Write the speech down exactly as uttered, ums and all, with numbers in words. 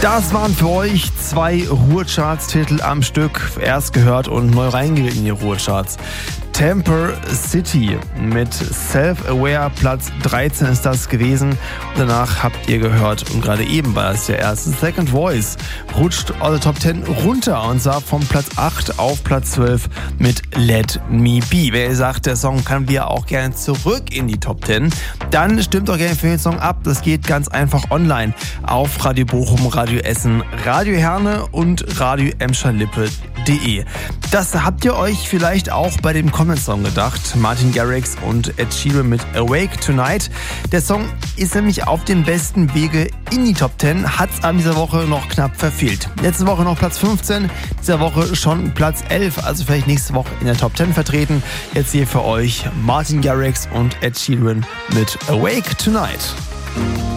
Das waren für euch zwei Ruhrcharts-Titel am Stück. Erst gehört und neu reingewählt in die Ruhrcharts. Temper City mit Self-Aware, Platz dreizehn ist das gewesen. Und danach habt ihr gehört, und gerade eben war es der erste, Second Voice rutscht aus der Top zehn runter und zwar von Platz acht auf Platz zwölf mit Let Me Be. Wer sagt, der Song kann wieder auch gerne zurück in die Top zehn, dann stimmt doch gerne für den Song ab. Das geht ganz einfach online auf Radio Bochum, Radio Essen, Radio Herne und Radio Emscher-Lippe punkt de. Das habt ihr euch vielleicht auch bei dem Comment-Song gedacht. Martin Garrix und Ed Sheeran mit Awake Tonight. Der Song ist nämlich auf dem besten Wege in die Top zehn, hat es an dieser Woche noch knapp verfehlt. Letzte Woche noch Platz fünfzehn, dieser Woche schon Platz elf, also vielleicht nächste Woche in der Top zehn vertreten. Jetzt hier für euch Martin Garrix und Ed Sheeran mit Awake Tonight.